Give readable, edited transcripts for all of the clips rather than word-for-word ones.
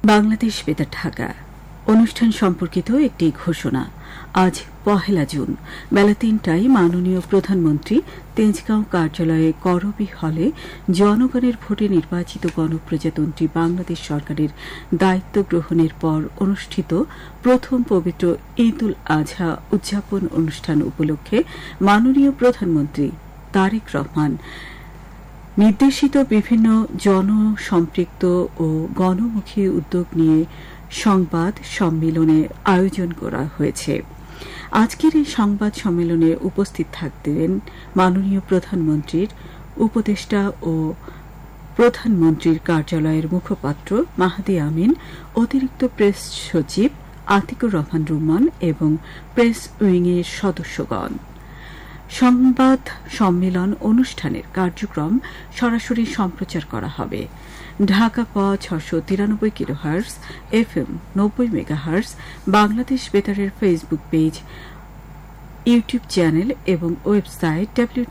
বাংলাদেশ বেতার ঢাকা অনুষ্ঠান সম্পর্কিত একটি ঘোষণা। আজ ১ জুন বেলা ৩টায় মাননীয় প্রধানমন্ত্রী তেজগাঁও কার্যালয়ে করবি হলে জনগণের ভোটে নির্বাচিত গণপ্রজাতন্ত্রী বাংলাদেশ সরকারের দায়িত্ব গ্রহণের পর অনুষ্ঠিত প্রথম পবিত্র ঈদ উল আজহা উদযাপন অনুষ্ঠান উপলক্ষে মাননীয় প্রধানমন্ত্রী তারেক রহমান নির্দেশিত বিভিন্ন জনসম্পৃক্ত ও গণমুখী উদ্যোগ নিয়ে সংবাদ সম্মেলনের আয়োজন করা হয়েছে। আজকের এই সংবাদ সম্মেলনে উপস্থিত থাকবেন মাননীয় প্রধানমন্ত্রীর উপদেষ্টা ও প্রধানমন্ত্রীর কার্যালয়ের মুখপাত্র মাহাদি আমিন, অতিরিক্ত প্রেস সচিব আতিকুর রহমান রুম্মান এবং প্রেস উইংয়ের সদস্যগণ। সংবাদ সম্মেলন অনুষ্ঠানের কার্যক্রম সরাসরি সম্প্রচার করা হবে। ঢাকা ক ৬৯৩ kilohertz FM ৯০ megahertz Bangladesh বেতারের Facebook page, YouTube channel এবং ওয়েবসাইট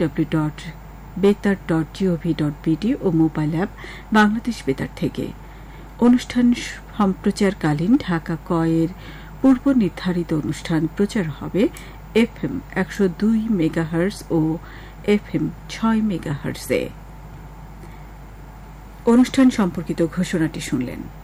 www.betar.gov.bd ও মোবাইল অ্যাপ বাংলাদেশ বেতার থেকে অনুষ্ঠান সম্প্রচারকালীন ঢাকা ক এর পূর্ব নির্ধারিত অনুষ্ঠান প্রচার হবে FM ১০২ মেগাহার্টজ ও FM ৬ মেগাহার্টজে। অনুষ্ঠান সম্পর্কিত ঘোষণাটি শুনলেন।